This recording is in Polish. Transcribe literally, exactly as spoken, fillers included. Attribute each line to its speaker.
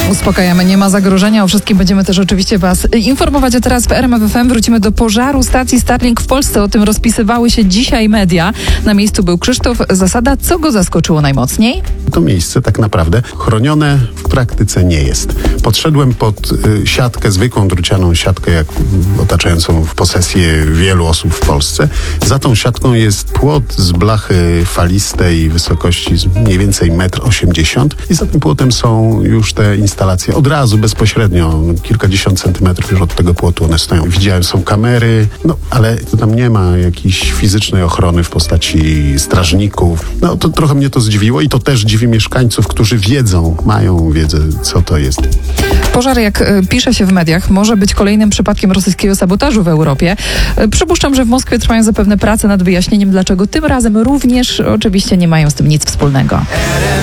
Speaker 1: Uspokajamy, nie ma zagrożenia, o wszystkim będziemy też oczywiście Was informować, a teraz w R M F F M wrócimy do pożaru stacji Starlink w Polsce. O tym rozpisywały się dzisiaj media. Na miejscu był Krzysztof Zasada. Co go zaskoczyło najmocniej?
Speaker 2: To miejsce tak naprawdę chronione w praktyce nie jest. Podszedłem pod y, siatkę, zwykłą drucianą siatkę, jak y, otaczającą w posesję wielu osób w Polsce. Za tą siatką jest płot z blachy falistej wysokości z mniej więcej metr osiemdziesiąt i za tym płotem są już te instalacje od razu, bezpośrednio, kilkadziesiąt centymetrów już od tego płotu one stoją. Widziałem, są kamery, no ale tam nie ma jakiejś fizycznej ochrony w postaci strażników. No to trochę mnie to zdziwiło i to też dziwi mieszkańców, którzy wiedzą, mają wiedzę, co to jest.
Speaker 1: Pożar, jak y, pisze się w mediach, może być kolejnym przypadkiem rosyjskiego sabotażu w Europie. Y, przypuszczam, że w Moskwie trwają zapewne prace nad wyjaśnieniem, dlaczego tym razem również oczywiście nie mają z tym nic wspólnego.